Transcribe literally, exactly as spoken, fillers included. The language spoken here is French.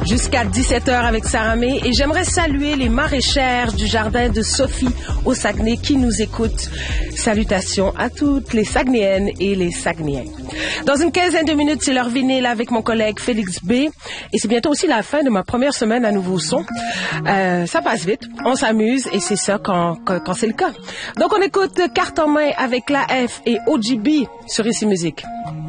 Jusqu'à dix-sept heures avec Sarah May. Et j'aimerais saluer les maraîchères du jardin de Sophie au Saguenay qui nous écoutent. Salutations à toutes les Saguenayennes et les Saguenayens. Dans une quinzaine de minutes, c'est leur vinyle avec mon collègue Félix B. Et c'est bientôt aussi la fin de ma première semaine à Nouveau Son. Euh, ça passe vite, on s'amuse et c'est ça quand, quand, quand c'est le cas. Donc on écoute Carte en main avec l'A F et O G B sur Ici Musique.